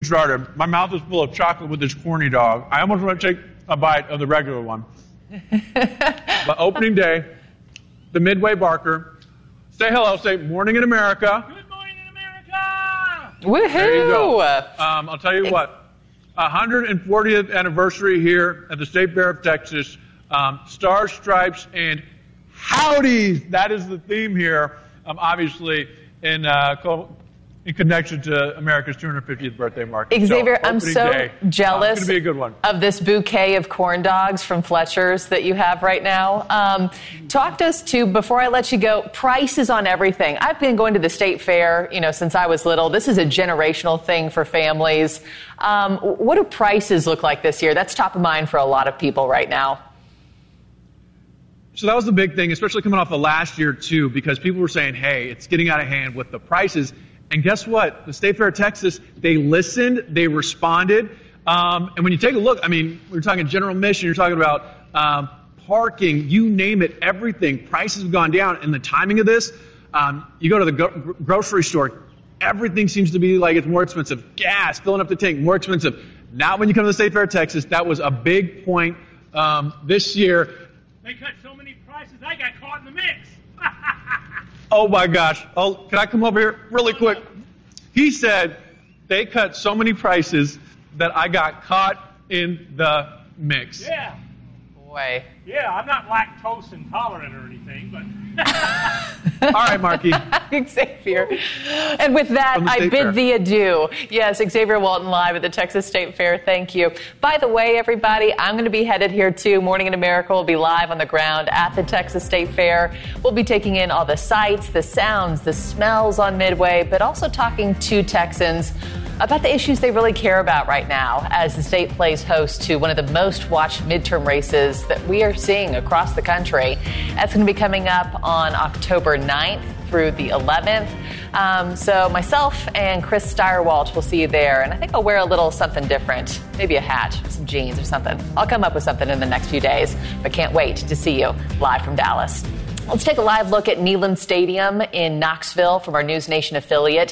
started. My mouth is full of chocolate with this corny dog. I almost want to take a bite of the regular one. But opening day, the Midway Barker. Say hello. Say morning in America. Good morning in America. Woohoo! There you go. I'll tell you what. 140th anniversary here at the State Fair of Texas. Stars, stripes, and howdies. That is the theme here. Obviously in connection to America's 250th birthday market. Xavier, I'm so jealous it's gonna be a good one. of this bouquet of corn dogs from Fletcher's that you have right now. Talk to us, too, before I let you go, prices on everything. I've been going to the State Fair, since I was little. This is a generational thing for families. What do prices look like this year? That's top of mind for a lot of people right now. So that was the big thing, especially coming off of last year, too, because people were saying, hey, it's getting out of hand with the prices. And guess what? The State Fair of Texas, they listened, they responded. And when you take a look, we're talking general admission, you're talking about parking, you name it, everything. Prices have gone down. And the timing of this, you go to the grocery store, everything seems to be like it's more expensive. Gas, filling up the tank, more expensive. Not when you come to the State Fair of Texas. That was a big point this year. They cut so many prices, I got caught in the mix. Oh, my gosh. Oh, can I come over here really quick? He said they cut so many prices that I got caught in the mix. Yeah. Boy. Yeah, I'm not lactose intolerant or anything, but... All right, Marky. Xavier. And with that, I bid thee adieu. Yes, Xavier Walton live at the Texas State Fair. Thank you. By the way, everybody, I'm going to be headed here too. Morning in America will be live on the ground at the Texas State Fair. We'll be taking in all the sights, the sounds, the smells on Midway, but also talking to Texans about the issues they really care about right now as the state plays host to one of the most watched midterm races that we are seeing across the country. That's going to be coming up on October 9th through the 11th. So myself and Chris Steyerwalt will see you there. And I think I'll wear a little something different, maybe a hat, some jeans or something. I'll come up with something in the next few days, but can't wait to see you live from Dallas. Let's take a live look at Neyland Stadium in Knoxville from our News Nation affiliate,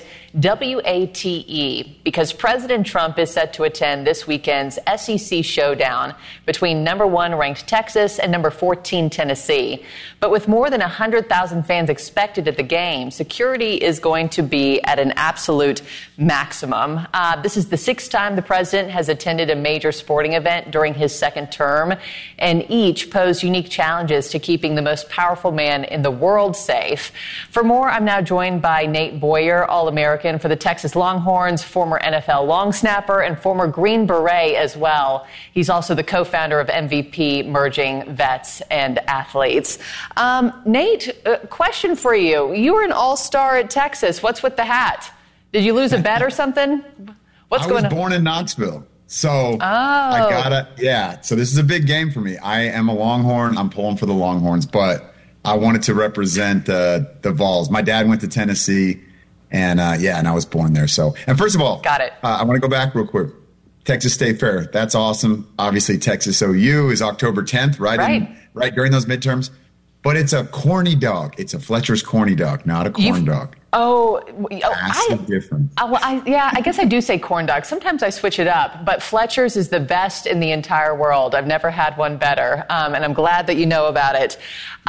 WATE, because President Trump is set to attend this weekend's SEC showdown between number 1 ranked Texas and number 14 Tennessee. But with more than 100,000 fans expected at the game, security is going to be at an absolute maximum. This is the 6th time the president has attended a major sporting event during his second term, and each posed unique challenges to keeping the most powerful man in the world safe. For more, I'm now joined by Nate Boyer, All-American for the Texas Longhorns, former NFL long snapper, and former Green Beret as well. He's also the co-founder of MVP, Merging Vets and Athletes. Nate, question for you. You were an all-star at Texas. What's with the hat? Did you lose a bet or something? What's going on? I was born in Knoxville. So I gotta, so this is a big game for me. I am a Longhorn. I'm pulling for the Longhorns, but I wanted to represent the Vols. My dad went to Tennessee, and I was born there. So, and first of all, got it. I want to go back real quick. Texas State Fair, that's awesome. Obviously, Texas OU is October 10th, right? Right during those midterms. But it's a corny dog. It's a Fletcher's corny dog, not a corn dog. Massive difference. I guess I do say corn dog. Sometimes I switch it up, but Fletcher's is the best in the entire world. I've never had one better, and I'm glad that you know about it.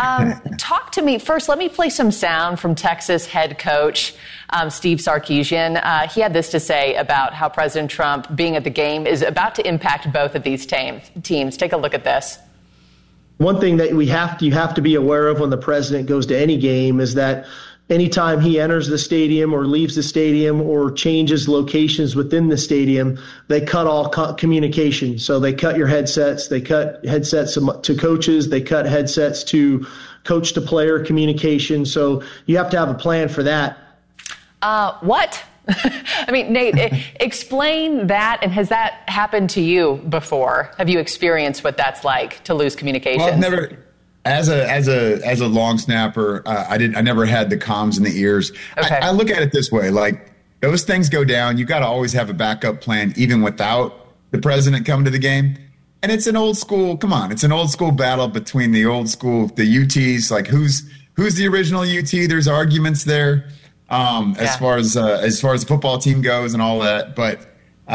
Talk to me first. Let me play some sound from Texas head coach Steve Sarkisian. He had this to say about how President Trump being at the game is about to impact both of these teams. Take a look at this. One thing that you have to be aware of when the president goes to any game is that anytime he enters the stadium or leaves the stadium or changes locations within the stadium, they cut all communication. So they cut your headsets, they cut headsets to coaches, they cut headsets to coach to player communication. So you have to have a plan for that. What? I mean, Nate, explain that. And has that happened to you before? Have you experienced what that's like to lose communication? Well, I've never. As a long snapper, I never had the comms in the ears. Okay. I look at it this way: like those things go down, you got to always have a backup plan, even without the president coming to the game. And it's an old school. Come on, it's an old school battle between the old school, the UTs. Like who's the original UT? There's arguments there as far as the football team goes and all that. But